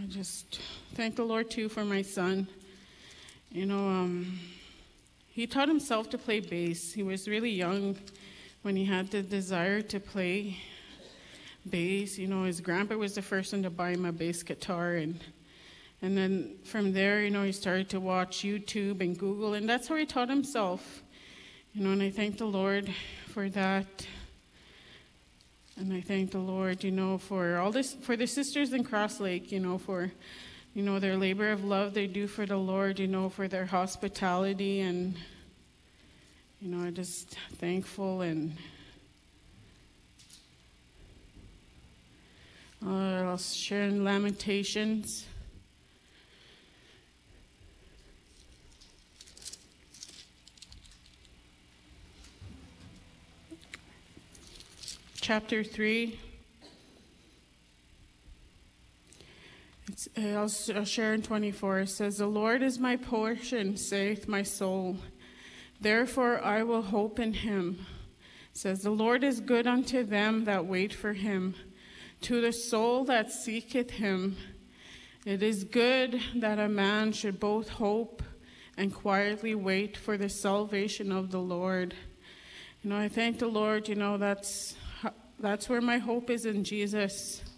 I just thank the Lord too for my son. He taught himself to play bass. He was really young when he had the desire to play bass. His grandpa was the first one to buy him a bass guitar, and then from there, he started to watch YouTube and Google, and that's how he taught himself. And I thank the Lord for that. And I thank the Lord, for all this, for the sisters in Cross Lake, for, their labor of love they do for the Lord, for their hospitality. And, I'm just thankful. And I'll share in Lamentations. Chapter 3. I'll share in 24. It says, "The Lord is my portion, saith my soul. Therefore I will hope in him." It says, "The Lord is good unto them that wait for him, to the soul that seeketh him. It is good that a man should both hope and quietly wait for the salvation of the Lord." I thank the Lord, that's where my hope is, in Jesus.